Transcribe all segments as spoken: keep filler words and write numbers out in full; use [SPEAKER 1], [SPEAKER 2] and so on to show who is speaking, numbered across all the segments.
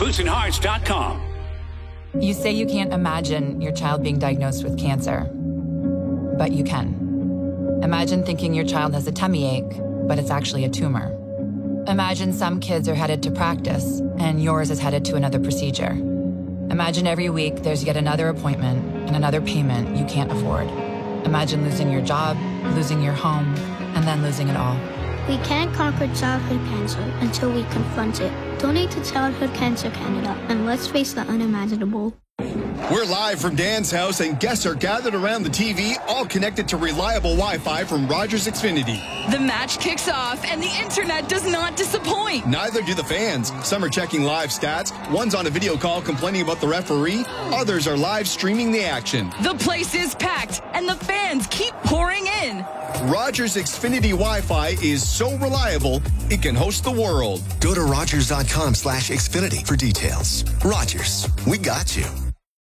[SPEAKER 1] boots and hearts dot com.
[SPEAKER 2] You say you can't imagine your child being diagnosed with cancer, but you can. Imagine thinking your child has a tummy ache, but it's actually a tumor. Imagine some kids are headed to practice, and yours is headed to another procedure. Imagine every week there's yet another appointment and another payment you can't afford. Imagine losing your job, losing your home, and then losing it all.
[SPEAKER 3] We can't conquer childhood cancer until we confront it. Donate to Childhood Cancer Canada, and let's face the unimaginable.
[SPEAKER 4] We're live from Dan's house, and guests are gathered around the T V, all connected to reliable Wi-Fi from Rogers Xfinity.
[SPEAKER 5] The match kicks off, and the internet does not disappoint.
[SPEAKER 4] Neither do the fans. Some are checking live stats. One's on a video call complaining about the referee. Others are live streaming the action.
[SPEAKER 5] The place is packed, and the fans keep pouring in.
[SPEAKER 4] Rogers Xfinity Wi-Fi is so reliable, it can host the world.
[SPEAKER 6] Go to Rogers.com slash Xfinity for details. Rogers, we got you.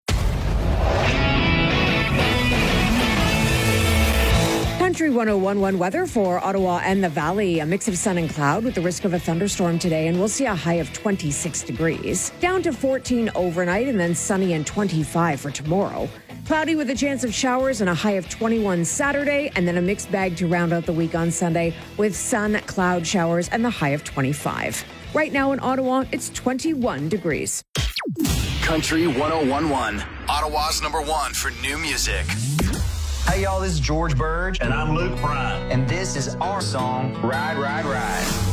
[SPEAKER 7] Country one oh one point one weather for Ottawa and the Valley. A mix of sun and cloud with the risk of a thunderstorm today, and we'll see a high of twenty-six degrees. Down to fourteen overnight, and then sunny and twenty-five for tomorrow. Cloudy with a chance of showers and a high of twenty-one Saturday, and then a mixed bag to round out the week on Sunday with sun, cloud, showers, and the high of twenty-five. Right now in Ottawa, it's twenty-one degrees.
[SPEAKER 8] Country one oh one point one, Ottawa's number one for new music.
[SPEAKER 9] Hey y'all, this is George Burge.
[SPEAKER 10] And I'm Luke Bryan.
[SPEAKER 9] And this is our song, Ride, Ride, Ride.